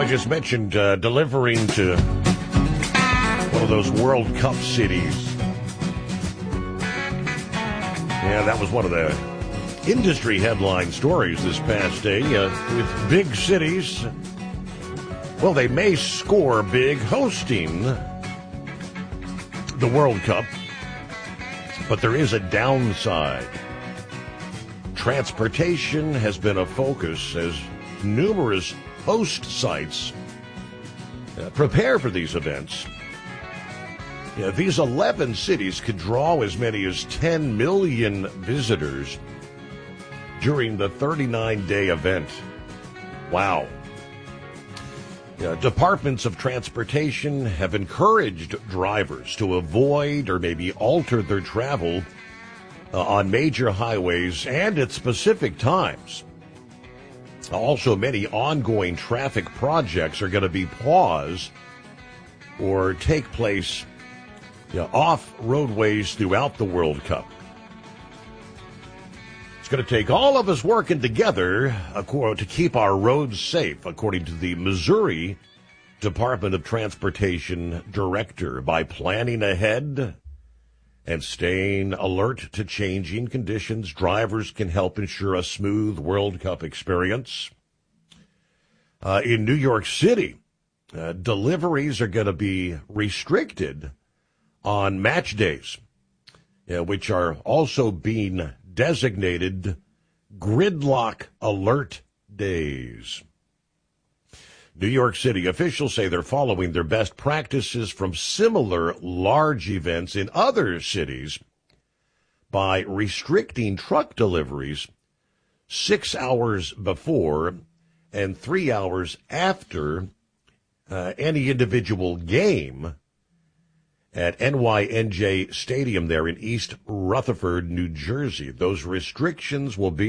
just mentioned delivering to one of those World Cup cities. Yeah, that was one of the industry headline stories this past day. With big cities, well, they may score big hosting the World Cup, but there is a downside. Transportation has been a focus as numerous host sites prepare for these events. These 11 cities could draw as many as 10 million visitors during the 39-day event. Wow. Departments of transportation have encouraged drivers to avoid or maybe alter their travel on major highways and at specific times. Also, many ongoing traffic projects are going to be paused or take place off roadways throughout the World Cup. It's going to take all of us working together to keep our roads safe, according to the Missouri Department of Transportation director. By planning ahead and staying alert to changing conditions, drivers can help ensure a smooth World Cup experience. In New York City, deliveries are going to be restricted on match days, which are also being designated gridlock alert days. New York City officials say they're following their best practices from similar large events in other cities by restricting truck deliveries 6 hours before and 3 hours after any individual game at NYNJ Stadium there in East Rutherford, New Jersey. Those restrictions will be